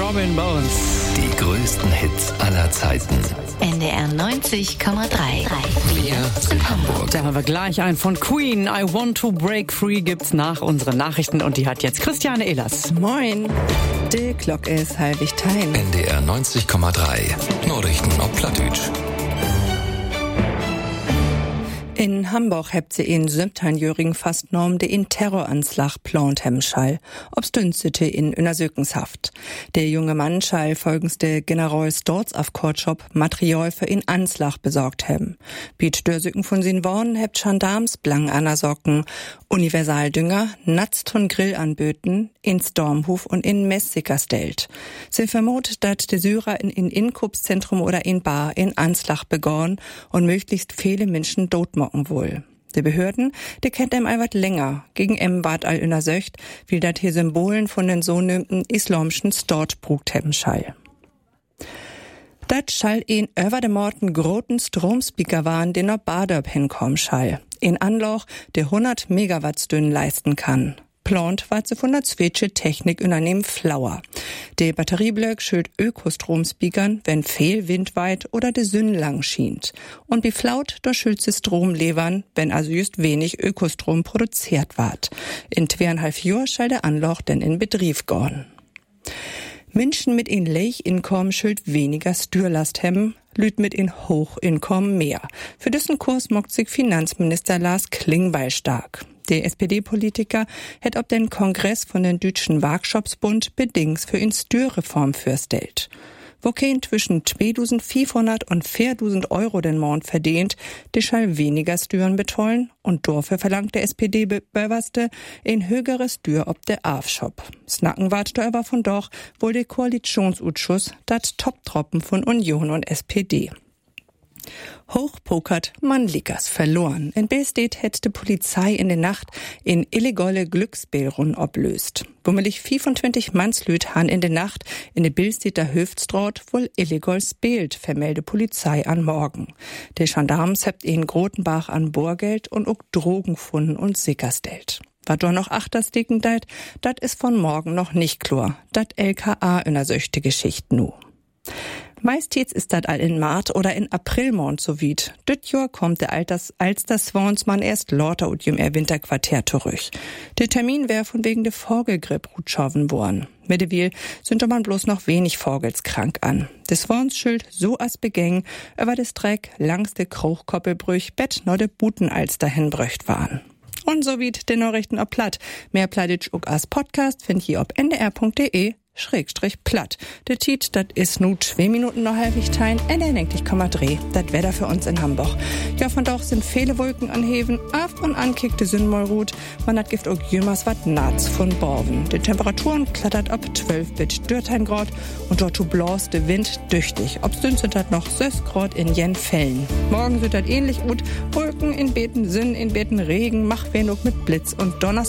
Robin Bones. Die größten Hits aller Zeiten. NDR 90,3. Wir sind Hamburg. Da haben wir gleich einen von Queen. I Want to Break Free gibt's nach unseren Nachrichten und die hat jetzt Christiane Ehlers. Moin. Die Glock ist halbig tein. NDR 90,3. Nachrichten auf Plattdeutsch. In Hamburg hebt sie in 17-jährigen Fastnorm de in Terroranslag plant hem schall, ob's dünstete in Sökenshaft. Der junge Mann schall folgens de General Storz auf Kortschop Material für in Anslag besorgt hem. Biet Dörsücken von sin Worn hebt Gendarms blang Socken, Universaldünger, Natzt von Grill anböten, in Stormhof und in Messiker stellt. Sie vermutet, dat de Syrer in Inkubszentrum oder in Bar in Anslag begorn und möglichst viele Menschen dotmocken wohl. Die Behörden, die kennt wat länger. Gegen wart all in der Söcht, wie dat hier Symbolen von den so nömten islamischen Stort brugt hebben schall. Dat schall in över de Morten groten Stromspeaker waren, den er Badöp hinkommen schall. In Anloch, der 100 Megawatt dünn leisten kann. Plant war sie von der Zwetsche Technikunternehmen Flauer. Der Batterieblöck schült Ökostromspeakern, wenn fehl windweit oder de Sünn lang schient. Und wie flaut, da schült sie Strom levern, wenn also just wenig Ökostrom produziert ward. In 2,5 Jahren schall der Anloch denn in Betrieb gorn. Menschen mit in Leicheinkommen schuld weniger Stürlast hemmen, Lüd mit in Hochinkommen mehr. Für diesen Kurs mockt sich Finanzminister Lars Klingbeil stark. Der SPD-Politiker hätt ob den Kongress von den Deutschen Workshopsbund bedings für in Stürreform fürstellt. Wo kein zwischen 2.500 und 4.000 Euro den Monat verdient, die schall weniger Stüren betollen und dafür verlangt der SPD-Bürgerste in höhere Stür ob der Afshop. Snacken wart aber von doch wohl der Koalitionsausschuss dat Toptroppen von Union und SPD. Hochpokert, man liegers verloren. In Beestedt hätte die Polizei in der Nacht in illegale Glücksspielrunden oblöst. Bummelig 25 Mannslüd han in der Nacht in der Bilstedter Höftstraat wohl illegal spielt, vermelde Polizei an Morgen. Der Gendarms hebt in Grotenbach an Bohrgeld und auch Drogen gefunden und sickerstellt. Was doch noch achtersticken deit, dat is von morgen noch nicht klar. Dat LKA in der söchte Geschichte nu. Meist jetzt ist dat all in Mart oder in Aprilmond so wied. Düt Jahr kommt der Alster-Swonsmann erst lauter und im Winterquartier zurück. Der Termin wär von wegen der Vogelgrippe rutschaven worden. Mittlerweile sind man bloß noch wenig Vogelskrank an. Des Swonsschild so as begäng, über des Dreck langs de Krochkoppelbrüch Bett no de Buten als dahin bröcht waren. Und so wied den Nachrichten ob platt. Mehr Plattdeutsch auch als Podcast find ihr ob ndr.de/platt. Der Tiet, dat is nu 2 Minuten noch halbig tein, NDR 90,3. Dat Wetter für uns in Hamburg. Ja, von doch sind viele Wolken anheben, af und an kickte Sündmollrut. Man hat gift auch jümmers wat Nats von Borven. Die Temperaturen klattert ab 12 bis 13 Grad und dort blas de Wind düchtig. Ob's dünn sind dat noch 6 Grad in jen Fällen. Morgen sind dat ähnlich gut. Wolken in Beten Sinn, in Beten Regen, mach wenug mit Blitz und Donnerstag.